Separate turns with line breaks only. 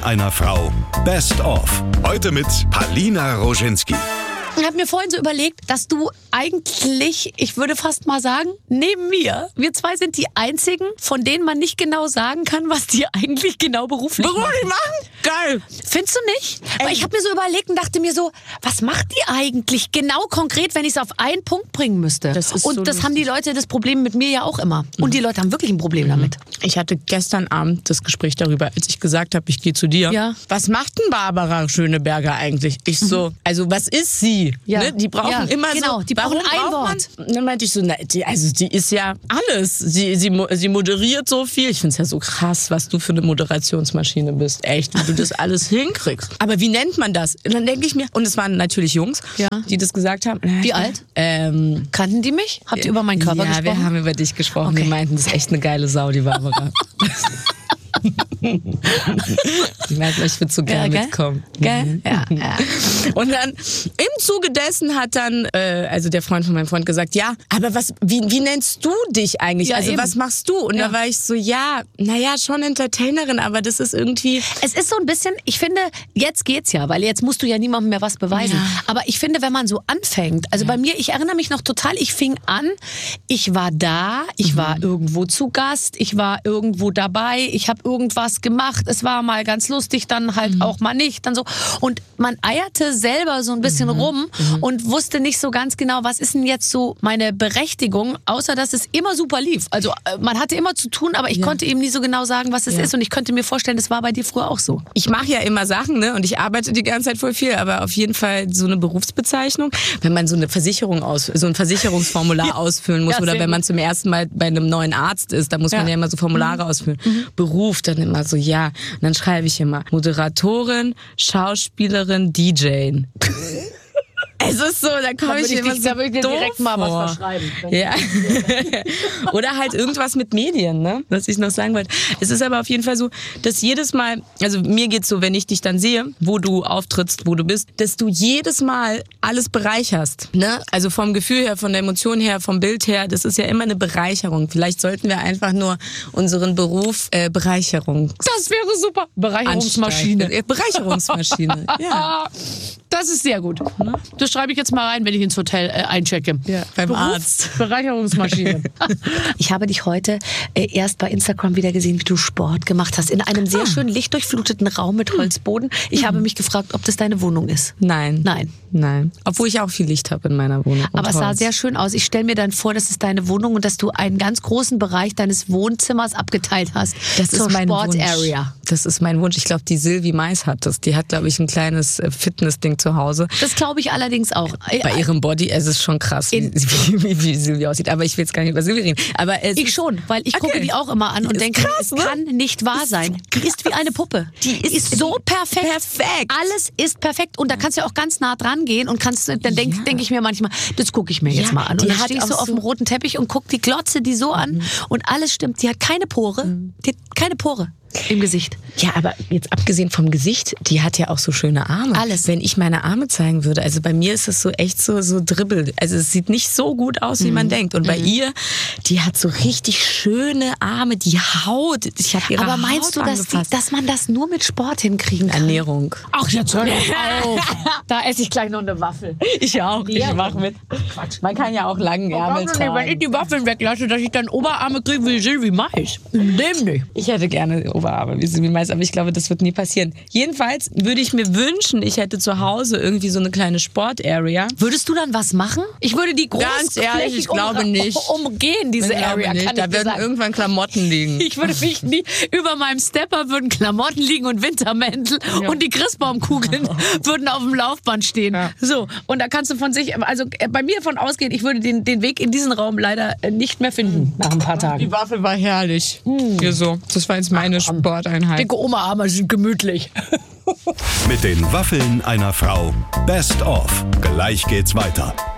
einer Frau. Best of. Heute mit Palina Roginski.
Ich habe mir vorhin so überlegt, dass du eigentlich, ich würde fast mal sagen, neben mir, wir zwei sind die einzigen, von denen man nicht genau sagen kann, was die eigentlich genau beruflich machen.
Geil.
Findest du nicht? Weil ich habe mir so überlegt und dachte mir so, was macht die eigentlich genau konkret, wenn ich es auf einen Punkt bringen müsste?
Das ist
und
so
das haben die Leute das Problem mit mir ja auch immer. Und die Leute haben wirklich ein Problem damit.
Ich hatte gestern Abend das Gespräch darüber, als ich gesagt habe, ich gehe zu dir.
Ja.
Was macht denn Barbara Schöneberger eigentlich? Ich so, also was ist sie?
Ja.
Ne? Die brauchen immer
genau,
so.
die brauchen ein Wort.
Dann meinte ich so, die ist ja alles. Sie moderiert so viel. Ich finde es ja so krass, was du für eine Moderationsmaschine bist. Echt, wie du das alles hinkriegst. Aber wie nennt man das? Und dann denke ich mir, und es waren natürlich Jungs, die das gesagt haben.
Wie alt? Kannten die mich? Habt ihr über meinen Körper gesprochen?
Ja, wir haben über dich gesprochen.
Okay.
Die meinten, das ist echt eine geile Sau, die Barbara. Ich meinten, ich würde so gerne mitkommen.
Gell? Ja.
Und dann im Zuge dessen hat dann also der Freund von meinem Freund gesagt, ja, aber wie nennst du dich eigentlich?
Ja,
also
eben.
was machst du? Und da war ich so, schon Entertainerin, aber das ist irgendwie...
Es ist so ein bisschen, ich finde, jetzt geht's ja, weil jetzt musst du ja niemandem mehr was beweisen.
Ja.
Aber ich finde, wenn man so anfängt, also bei mir, ich erinnere mich noch total, ich fing an, ich war da, ich war irgendwo zu Gast, ich war irgendwo dabei, ich habe irgendwas gemacht, es war mal ganz lustig, dann halt auch mal nicht, dann so. Und man eierte selber so ein bisschen rum und wusste nicht so ganz genau, was ist denn jetzt so meine Berechtigung, außer dass es immer super lief. Also man hatte immer zu tun, aber ich konnte eben nie so genau sagen, was es ist. Und ich könnte mir vorstellen, das war bei dir früher auch so.
Ich mache ja immer Sachen, ne? Und ich arbeite die ganze Zeit voll viel, aber auf jeden Fall so eine Berufsbezeichnung, wenn man so eine so ein Versicherungsformular ausfüllen muss oder wenn man zum ersten Mal bei einem neuen Arzt ist, da muss man ja immer so Formulare ausfüllen. Beruf, dann immer so, und dann schreibe ich immer Moderatorin, Schauspielerin, DJ. Es ist so, da komme ich immer so
da würde ich dir
doof
direkt mal
vor.
was verschreiben.
Ja. Oder halt irgendwas mit Medien, ne? Was ich noch sagen wollte. Es ist aber auf jeden Fall so, dass jedes Mal, also mir geht's so, wenn ich dich dann sehe, wo du auftrittst, wo du bist, dass du jedes Mal alles bereicherst, ne? Also vom Gefühl her, von der Emotion her, vom Bild her, das ist ja immer eine Bereicherung. Vielleicht sollten wir einfach nur unseren Beruf Bereicherung.
Das wäre super. Bereicherungsmaschine.
Bereicherungsmaschine, ja.
Das ist sehr gut. Das schreibe ich jetzt mal rein, wenn ich ins Hotel einchecke.
Ja, beim Arzt.
Bereicherungsmaschine. Ich habe dich heute erst bei Instagram wieder gesehen, wie du Sport gemacht hast. In einem sehr schön lichtdurchfluteten Raum mit Holzboden. Ich habe mich gefragt, ob das deine Wohnung ist.
Nein.
Nein.
Obwohl ich auch viel Licht habe in meiner Wohnung.
Aber es sah sehr schön aus. Ich stelle mir dann vor, das ist deine Wohnung und dass du einen ganz großen Bereich deines Wohnzimmers abgeteilt hast.
Das
zur
ist mein
Sports-Area.
Wunsch. Das ist mein Wunsch. Ich glaube, die Silvi Mais hat das. Die hat, glaube ich, ein kleines Fitnessding zu Hause.
Das glaube ich allerdings auch.
Bei ihrem Body, es ist schon krass, wie Silvi aussieht. Aber ich will jetzt gar nicht über Silvi reden. Aber
ich schon, weil ich gucke die auch immer an und denke,
krass,
es kann nicht wahr sein. Die ist wie eine Puppe. Die ist so perfekt. Alles ist perfekt. Und da kannst du ja auch ganz nah dran gehen und kannst, dann denke ich mir manchmal, das gucke ich mir jetzt mal an. Und dann stehe ich so auf dem roten Teppich und gucke die Glotze die so an und alles stimmt. Die hat keine Pore. Die hat keine Pore im Gesicht.
Ja, aber jetzt abgesehen vom Gesicht, die hat ja auch so schöne Arme.
Alles.
Wenn ich meine Arme zeigen würde, also bei mir ist es so echt so dribbel. Also es sieht nicht so gut aus, wie man denkt. Und bei ihr, die hat so richtig schöne Arme, die Haut. Ich habe ihre
Aber meinst
Haut
du, dass man das nur mit Sport hinkriegen kann?
Ernährung.
Ach, jetzt hör doch auf. Da esse ich gleich noch eine Waffel.
Ich auch. Ich mach mit. Quatsch. Man kann ja auch langen Ärmel tragen.
Wenn ich die Waffeln weglasse, dass ich dann Oberarme kriege wie Silvi Mais. Dem nicht.
Ich hätte gerne Oberarme wie Silvi Mais, aber ich glaube, das wird nie passieren. Jedenfalls würde ich mir wünschen, ich hätte zu Hause irgendwie so eine kleine Sport-Area.
Würdest du dann was machen? Ich würde die
Ganz ehrlich, ich glaube nicht.
Umgehen, diese Area.
Nicht. Da würden irgendwann Klamotten liegen.
Ich würde mich nie, über meinem Stepper würden Klamotten liegen und Wintermäntel und die Christbaumkugeln würden auf dem Laufband stehen. Ja. So, und da kannst du von sich, also bei mir davon ausgehen, ich würde den Weg in diesen Raum leider nicht mehr finden nach ein paar Tagen.
Die Waffel war herrlich. Hier so. Das war jetzt meine Sporteinheit.
Dicke Oberarme sind gemütlich.
Mit den Waffeln einer Frau. Best of. Gleich geht's weiter.